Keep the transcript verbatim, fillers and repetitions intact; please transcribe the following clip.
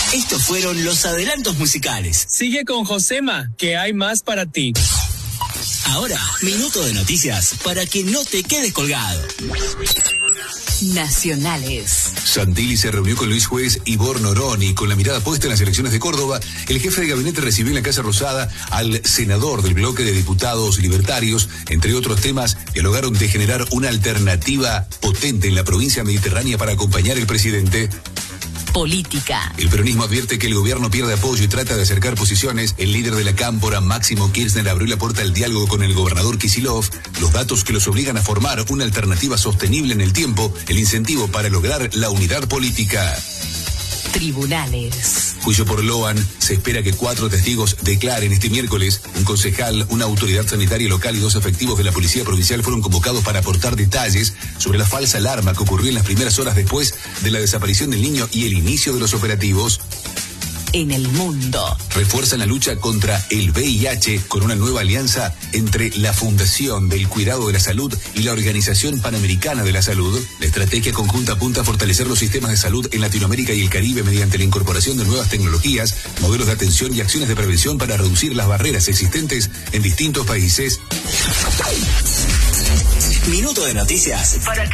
Estos fueron los adelantos musicales. Sigue con Josema, que hay más para ti. Ahora, minuto de noticias para que no te quedes colgado. Nacionales. Santilli se reunió con Luis Juez y Bornoroni. Con la mirada puesta en las elecciones de Córdoba, el jefe de gabinete recibió en la Casa Rosada al senador del bloque de diputados libertarios. Entre otros temas, dialogaron de generar una alternativa potente en la provincia mediterránea para acompañar al presidente. Política. El peronismo advierte que el gobierno pierde apoyo y trata de acercar posiciones. El líder de la Cámpora, Máximo Kirchner, abrió la puerta al diálogo con el gobernador Kicillof. Los datos que los obligan a formar una alternativa sostenible en el tiempo, el incentivo para lograr la unidad política. Tribunales. Juicio por Loan. Se espera que cuatro testigos declaren este miércoles. Un concejal, una autoridad sanitaria local y dos efectivos de la Policía Provincial fueron convocados para aportar detalles sobre la falsa alarma que ocurrió en las primeras horas después de la desaparición del niño y el inicio de los operativos. En el mundo. Refuerzan la lucha contra el V I H con una nueva alianza entre la Fundación del Cuidado de la Salud y la Organización Panamericana de la Salud. La estrategia conjunta apunta a fortalecer los sistemas de salud en Latinoamérica y el Caribe mediante la incorporación de nuevas tecnologías, modelos de atención y acciones de prevención para reducir las barreras existentes en distintos países. Minuto de noticias para que